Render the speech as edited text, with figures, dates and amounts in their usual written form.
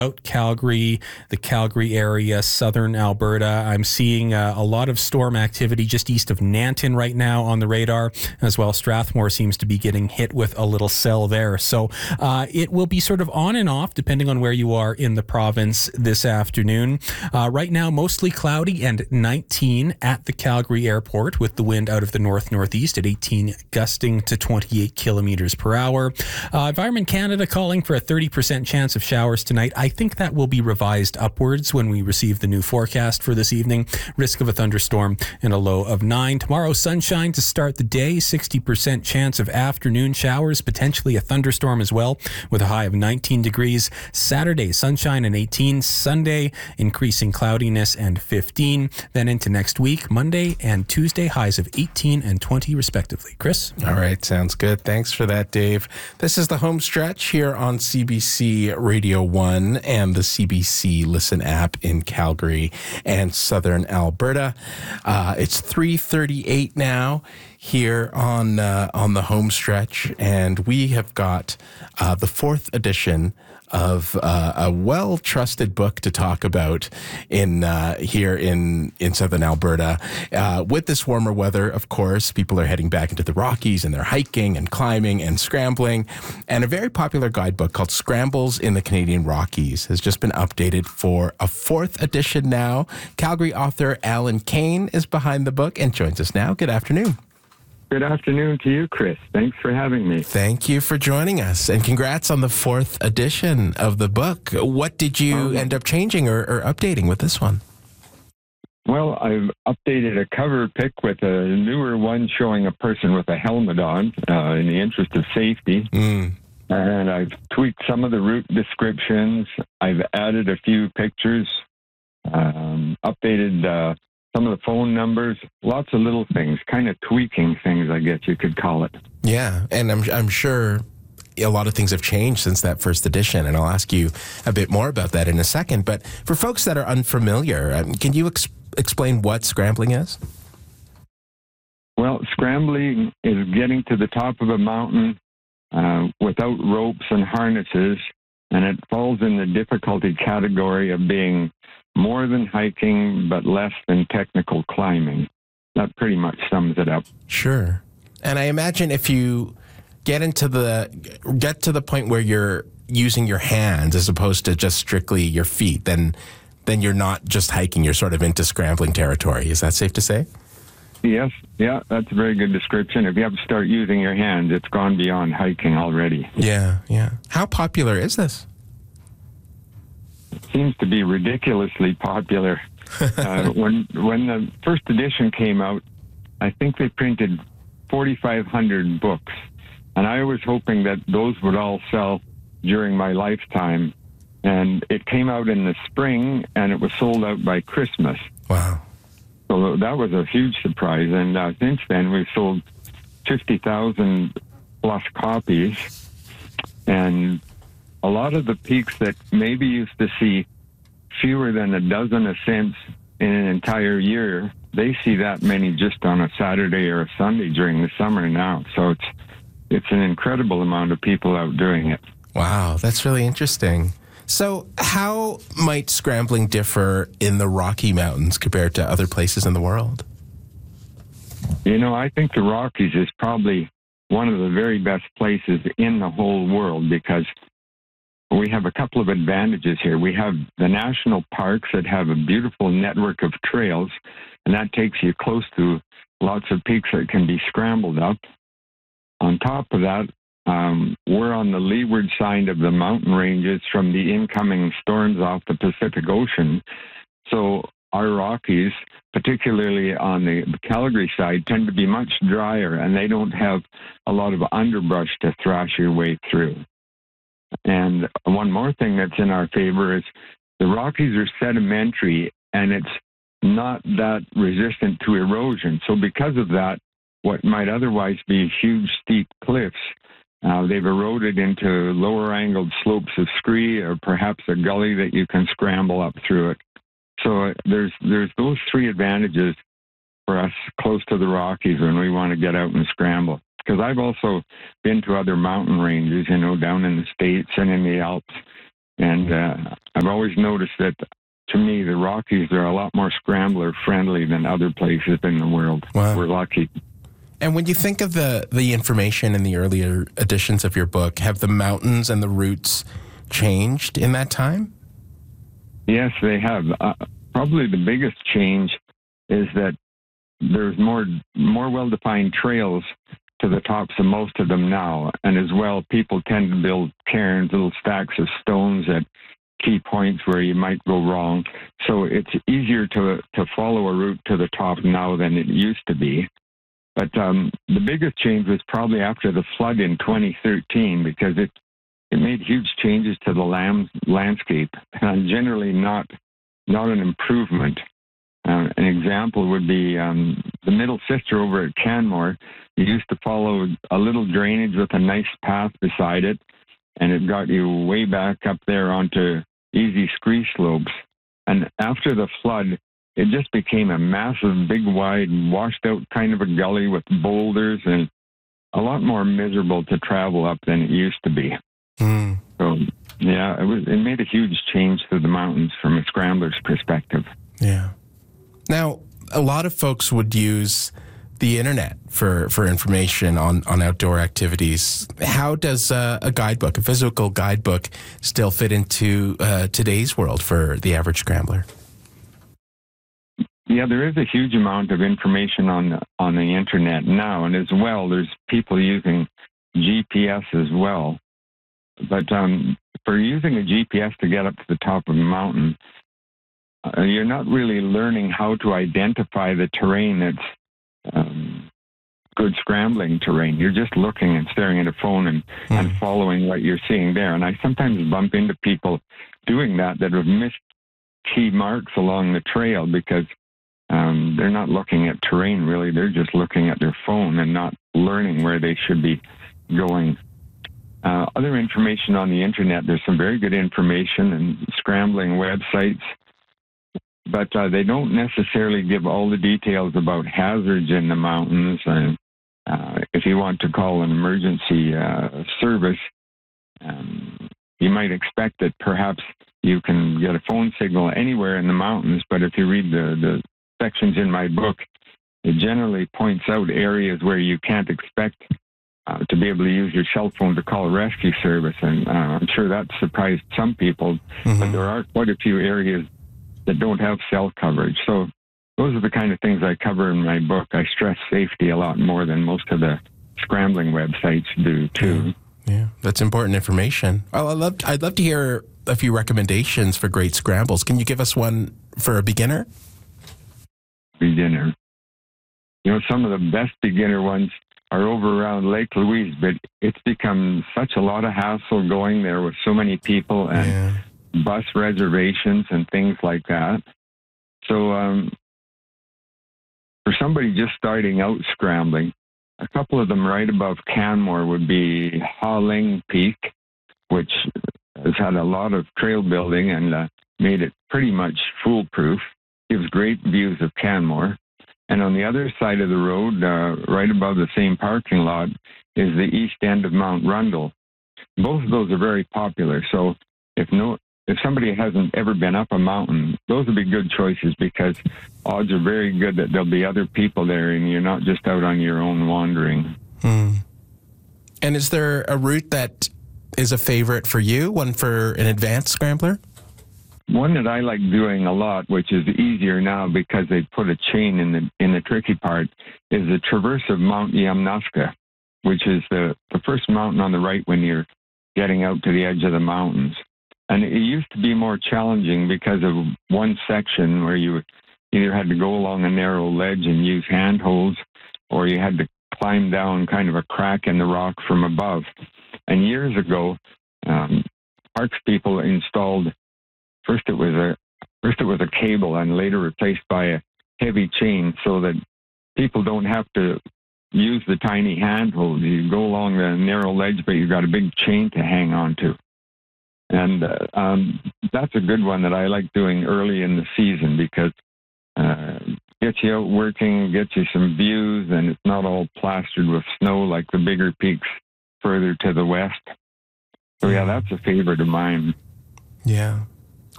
out Calgary, the Calgary area, southern Alberta. I'm seeing a lot of storm activity just east of Nanton right now on the radar as well. Strathmore seems to be getting hit with a little cell there. So it will be sort of on and off depending on where you are in the province this afternoon. Right now, mostly cloudy and 19 at the Calgary airport with the wind out of the north-northeast at 18, gusting to 28 kilometers per hour. Environment Canada calling for a 30% chance of showers tonight. I think that will be revised upwards when we receive the new forecast for this evening. Risk of a thunderstorm and a low of 9. Tomorrow, sunshine to start the day. 60% chance of afternoon showers, potentially a thunderstorm as well, with a high of 19 degrees. Saturday, sunshine and 18. Sunday, increasing cloudiness and 15. Then into next week, Monday and Tuesday, highs of 18 and 20 respectively. Chris? All right, sounds good. Thanks for that, Dave. This is the home stretch here on CBC Radio 1 and the CBC Listen app in Calgary and southern Alberta. It's 3:38 now here on the home stretch, and we have got the 4th edition of a well-trusted book to talk about here in southern Alberta. With this warmer weather, of course, people are heading back into the Rockies and they're hiking and climbing and scrambling. And a very popular guidebook called Scrambles in the Canadian Rockies has just been updated for a 4th edition now. Calgary author Alan Kane is behind the book and joins us now. Good afternoon. Good afternoon to you, Chris. Thanks for having me. Thank you for joining us, and congrats on the 4th edition of the book. What did you end up changing or updating with this one? Well, I've updated a cover pic with a newer one showing a person with a helmet on in the interest of safety. And I've tweaked some of the route descriptions. I've added a few pictures, updated some of the phone numbers, lots of little things, kind of tweaking things, I guess you could call it. Yeah, and I'm sure a lot of things have changed since that first edition, and I'll ask you a bit more about that in a second. But for folks that are unfamiliar, can you explain what scrambling is? Well, scrambling is getting to the top of a mountain without ropes and harnesses, and it falls in the difficulty category of being more than hiking, but less than technical climbing. That pretty much sums it up. Sure. And I imagine if you get to the point where you're using your hands as opposed to just strictly your feet, then you're not just hiking, you're sort of into scrambling territory. Is that safe to say? Yes. Yeah, that's a very good description. If you have to start using your hands, it's gone beyond hiking already. Yeah. How popular is this? Seems to be ridiculously popular. When the first edition came out, I think they printed 4,500 books, and I was hoping that those would all sell during my lifetime. And it came out in the spring, and it was sold out by Christmas. Wow! So that was a huge surprise. And since then, we've sold 50,000 plus copies, and a lot of the peaks that maybe used to see fewer than a dozen ascents in an entire year, they see that many just on a Saturday or a Sunday during the summer now. So it's an incredible amount of people out doing it. Wow, that's really interesting. So how might scrambling differ in the Rocky Mountains compared to other places in the world? You know, I think the Rockies is probably one of the very best places in the whole world because we have a couple of advantages here. We have the national parks that have a beautiful network of trails, and that takes you close to lots of peaks that can be scrambled up. On top of that, we're on the leeward side of the mountain ranges from the incoming storms off the Pacific Ocean. So our Rockies, particularly on the Calgary side, tend to be much drier, and they don't have a lot of underbrush to thrash your way through. And one more thing that's in our favor is the Rockies are sedimentary, and it's not that resistant to erosion. So because of that, what might otherwise be huge, steep cliffs, they've eroded into lower angled slopes of scree or perhaps a gully that you can scramble up through it. So there's those three advantages for us close to the Rockies when we want to get out and scramble. Because I've also been to other mountain ranges, down in the States and in the Alps. And I've always noticed that, to me, the Rockies are a lot more scrambler friendly than other places in the world. Wow. We're lucky. And when you think of the information in the earlier editions of your book, have the mountains and the routes changed in that time? Yes, they have. Probably the biggest change is that there's more well-defined trails to the tops of most of them now. And as well, people tend to build cairns, little stacks of stones at key points where you might go wrong. So it's easier to follow a route to the top now than it used to be. But the biggest change was probably after the flood in 2013, because it made huge changes to the landscape, and generally not an improvement. An example would be the Middle Sister over at Canmore. You used to follow a little drainage with a nice path beside it, and it got you way back up there onto easy scree slopes. And after the flood, it just became a massive, big, wide, washed out kind of a gully with boulders, and a lot more miserable to travel up than it used to be. Mm. So, yeah, it made a huge change to the mountains from a scrambler's perspective. Yeah. Now, a lot of folks would use the internet for information on outdoor activities. How does a guidebook, a physical guidebook, still fit into today's world for the average scrambler? Yeah, there is a huge amount of information on the internet now, and as well, there's people using GPS as well. But for using a GPS to get up to the top of a mountain, you're not really learning how to identify the terrain that's good scrambling terrain. You're just looking and staring at a phone and following what you're seeing there. And I sometimes bump into people doing that have missed key marks along the trail because they're not looking at terrain, really. They're just looking at their phone and not learning where they should be going. Other information on the internet, there's some very good information and scrambling websites, but they don't necessarily give all the details about hazards in the mountains. And if you want to call an emergency service, you might expect that perhaps you can get a phone signal anywhere in the mountains, but if you read the sections in my book, it generally points out areas where you can't expect to be able to use your cell phone to call a rescue service. And I'm sure that surprised some people, but there are quite a few areas that don't have cell coverage. So those are the kind of things I cover in my book. I stress safety a lot more than most of the scrambling websites do too. Yeah, that's important information. I'd love to hear a few recommendations for great scrambles. Can you give us one for a beginner? Beginner. You know, some of the best beginner ones are over around Lake Louise, but it's become such a lot of hassle going there with so many people and bus reservations and things like that. So for somebody just starting out scrambling, a couple of them right above Canmore would be Ha Ling Peak, which has had a lot of trail building and made it pretty much foolproof. Gives great views of Canmore. And on the other side of the road, right above the same parking lot, is the east end of Mount Rundle. Both of those are very popular. So if somebody hasn't ever been up a mountain, those would be good choices because odds are very good that there'll be other people there and you're not just out on your own wandering. And is there a route that is a favorite for you, one for an advanced scrambler? One that I like doing a lot, which is easier now because they put a chain in the tricky part, is the traverse of Mount Yamnuska, which is the first mountain on the right when you're getting out to the edge of the mountains. And it used to be more challenging because of one section where you either had to go along a narrow ledge and use handholds, or you had to climb down kind of a crack in the rock from above. And years ago, parks people installed. First it was a cable and later replaced by a heavy chain so that people don't have to use the tiny handholds. You go along the narrow ledge, but you've got a big chain to hang on to. And that's a good one that I like doing early in the season because gets you out working, gets you some views, and it's not all plastered with snow like the bigger peaks further to the west. So yeah, that's a favorite of mine. Yeah.